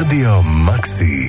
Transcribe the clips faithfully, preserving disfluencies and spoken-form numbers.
Radio Maxi.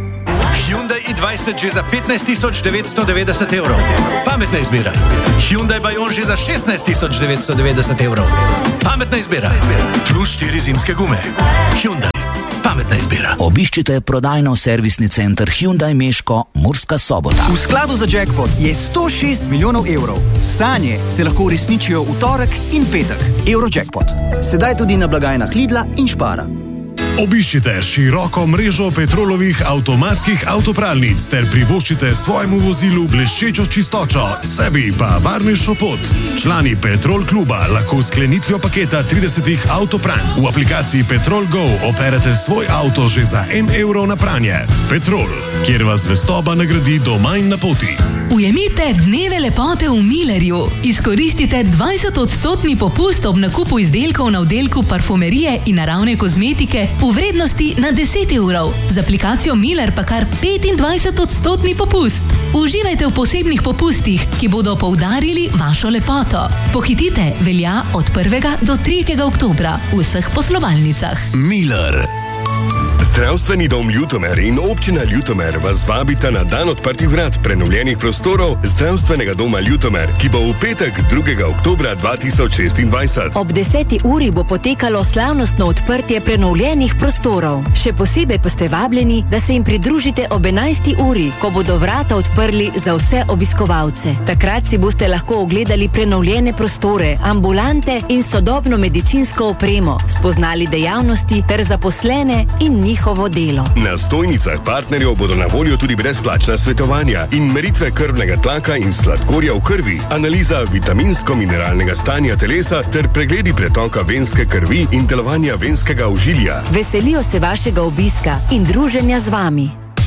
Hyundai i dvajset že za petnajst tisoč devetsto devetdeset evrov. Pametna izbira. Hyundai Bayon že za šestnajst tisoč devetsto devetdeset evrov. Pametna izbira. Plus štiri zimske gume. Hyundai. Pametna izbira. Obiščite prodajno servisni center Hyundai Meško, Murska Sobota. V skladu za jackpot je sto šest milijonov evrov. Sanje se lahko uresničijo v torek in petek. Eurojackpot. Sedaj tudi na blagajnah Lidla in Špara. Obiščite široko mrežo Petrolovih avtomatskih avtopralnic ter privoščite svojemu vozilu bleščečo čistočo, sebi pa varnejšo pot. Člani Petrol kluba lahko s sklenitvijo paketa tridesetih avtopranj v aplikaciji Petrol Go operete svoj avto že za en evro na pranje. Petrol, kjer vas zvestoba nagradi doma in na poti. Ujemite dneve lepote v Millerju. Izkoristite dvajset odstotni popust ob nakupu izdelkov na oddelku parfumerije in naravne kozmetike v vrednosti na deset evrov. Z aplikacijo Miller pa kar petindvajset odstotni popust. Uživajte v posebnih popustih, ki bodo poudarili vašo lepoto. Pohitite, velja od prvega do tretjega oktobra v vseh poslovalnicah. Miller. Zdravstveni dom Ljutomer in občina Ljutomer vas vabita na dan odprtih vrat prenovljenih prostorov Zdravstvenega doma Ljutomer, ki bo v petek drugega oktobra dva tisoč šestindvajset. Ob deseti uri bo potekalo slavnostno odprtje prenovljenih prostorov. Še posebej pa ste vabljeni, da se jim pridružite ob enajsti uri, ko bodo vrata odprli za vse obiskovalce. Takrat si boste lahko ogledali prenovljene prostore, ambulante in sodobno medicinsko opremo, spoznali dejavnosti ter zaposlene in njihovo delo. Na stojnicah partnerjev bodo na voljo tudi brezplačna svetovanja in meritve krvnega tlaka in sladkorja v krvi, analiza vitaminsko-mineralnega stanja telesa ter pregledi pretoka venske krvi in delovanja venskega ožilja. Veselijo se vašega obiska in druženja z vami.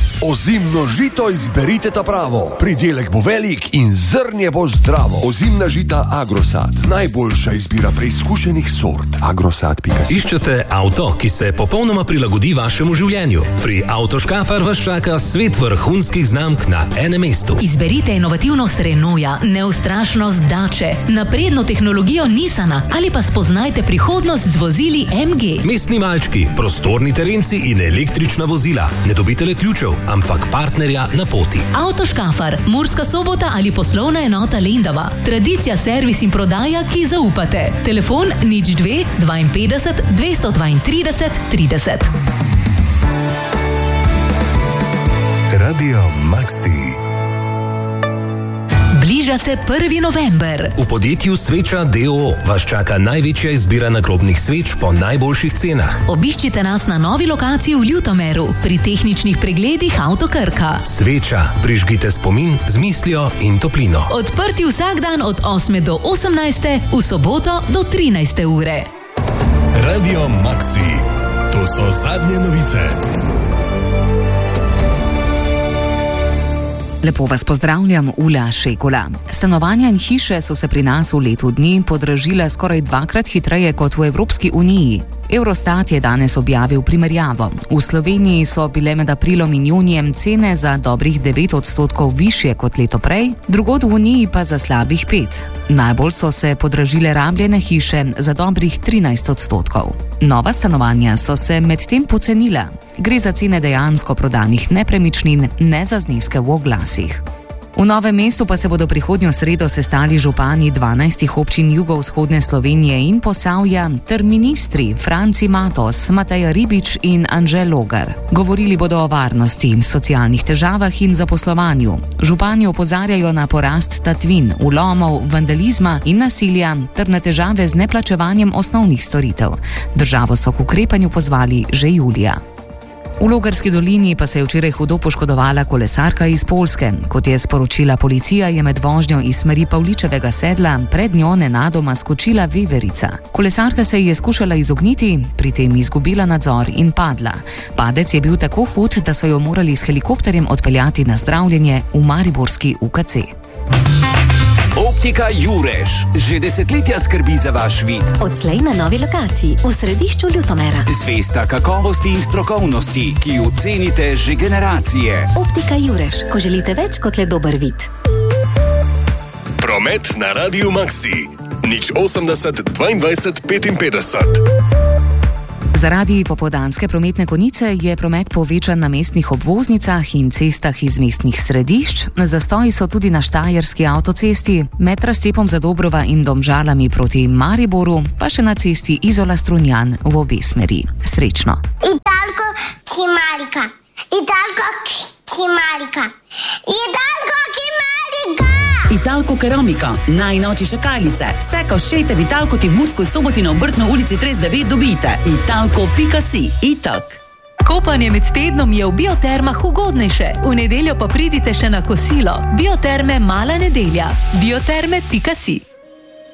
Ozimno žito izberite ta pravo. Pridelek bo velik in zrnje bo zdravo. Ozimna žita Agrosad. Najboljša izbira preizkušenih sort. agrosad pika si. Iščete avto, ki se popolnoma prilagodi vašemu življenju. Pri Avtoškafar vas čaka svet vrhunskih znamk na enem mestu. Izberite inovativnost Renaulta, neustrašnost Dače, napredno tehnologijo Nissana ali pa spoznajte prihodnost z vozili M G. Mestni malčki, prostorni terenci in električna vozila. Ne dobite le ključev, ampak partnerja na poti. Avtoškafar, Murska Sobota ali poslovna enota Lendava. Tradicija, servis in prodaja, ki zaupate. Telefon nič dve dvainpetdeset dvesto dvaintrideset trideset. Radio Maxi. Bliža se prvi november. V podjetju Sveča D O O vas čaka največja izbira nagrobnih sveč po najboljših cenah. Obiščite nas na novi lokaciji v Ljutomeru pri tehničnih pregledih Avto Krka. Sveča, prižgite spomin z mislijo in toplino. Odprti vsak dan od osme do osemnajste, v soboto do trinajste ure. Radio Maxi. To so zadnje novice. Lepo vas pozdravljam, Ula Šekula. Stanovanja in hiše so se pri nas v letu dni podražile skoraj dvakrat hitreje kot v Evropski uniji. Eurostat je danes objavil primerjavo. V Sloveniji so bile med aprilom in junijem cene za dobrih devet odstotkov višje kot leto prej, drugod v uniji pa za slabih pet. Najbolj so se podražile rabljene hiše za dobrih trinajst odstotkov. Nova stanovanja so se medtem pocenila. Gre za cene dejansko prodanih nepremičnin, ne za zneske v oglasih. V Novem mestu pa se bodo prihodnjo sredo sestali župani dvanajstih občin jugovzhodne Slovenije in Posavja ter ministri Franci Matos, Mateja Ribič in Anže Logar. Govorili bodo o varnosti, socialnih težavah in zaposlovanju. Župani opozarjajo na porast tatvin, vlomov, vandalizma in nasilja ter na težave z neplačevanjem osnovnih storitev. Državo so k ukrepanju pozvali že julija. V Logarski dolini pa se je včeraj hudo poškodovala kolesarka iz Poljske. Kot je sporočila policija, je med vožnjo iz smeri Pavličevega sedla pred njo nenadoma skočila veverica. Kolesarka se je skušala izogniti, pri tem izgubila nadzor in padla. Padec je bil tako hud, da so jo morali s helikopterjem odpeljati na zdravljenje v mariborski U K C. Optika Jurež že desetletja skrbi za vaš vid. Odslej na novi lokaciji v središču Ljutomera. Zvesta kakovosti in strokovnosti, ki jo cenite že generacije. Optika Jurež, ko želite več kot le dober vid. Promet na Radio Maxi. nič osemdeset dvaindvajset petinpetdeset. Zaradi popoldanske prometne konice je promet povečan na mestnih obvoznicah in cestah iz mestnih središč. Zastoji so tudi na Štajerski avtocesti, med razcepom za Dobrova in Domžalami proti Mariboru, pa še na cesti Izola-Strunjan v obe smeri. Srečno! Italko Kimarika, Italko Kimarika, Italko Kimarika! Italko Keramika, najnovejše šakalice. Vse, ko šejte v Italko ti v Mursko Soboti na Obrtno ulici trideset devet dobite. Italko pika si. Itak. Kopanje med tednom je v Biotermah ugodnejše. V nedeljo pa pridite še na kosilo. Bioterme Mala nedelja. Bioterme pika si.